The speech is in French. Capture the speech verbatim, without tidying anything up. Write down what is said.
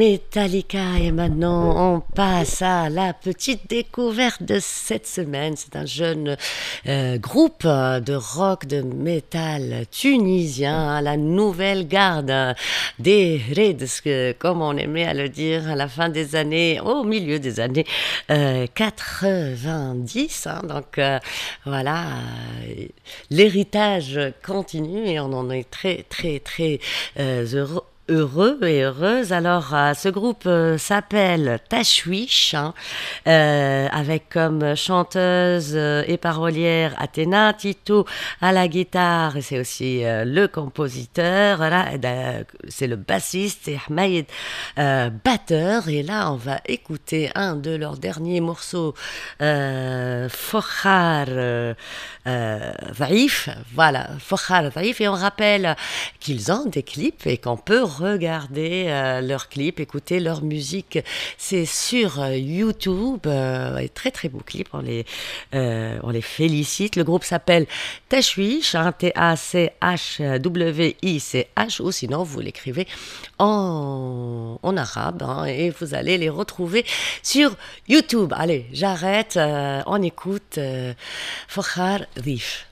Metallica et maintenant on passe à la petite découverte de cette semaine. C'est un jeune euh, groupe de rock, de métal tunisien, la nouvelle garde des Reds, comme on aimait à le dire à la fin des années, au milieu des années euh, quatre-vingt-dix. Hein, donc euh, voilà, euh, l'héritage continue et on en est très très très euh, heureux heureux et heureuse. Alors, euh, ce groupe euh, s'appelle Tashwish, hein, euh, avec comme chanteuse euh, et parolière Athéna, Tito à la guitare, et c'est aussi euh, le compositeur, voilà, euh, c'est le bassiste, et Ahmed euh, batteur. Et là, on va écouter un de leurs derniers morceaux, euh, Fokhar euh, euh, Dhaïf, voilà, Fokhar Dhaïf, et on rappelle qu'ils ont des clips et qu'on peut regarder euh, leurs clips, écouter leur musique. C'est sur euh, YouTube, euh, et très très beaux clips, on les, euh, on les félicite. Le groupe s'appelle Tashwish, hein, T A C H W I C H, ou sinon vous l'écrivez en, en arabe, hein, et vous allez les retrouver sur YouTube. Allez, j'arrête, euh, on écoute euh, Fokhar Dhaïf.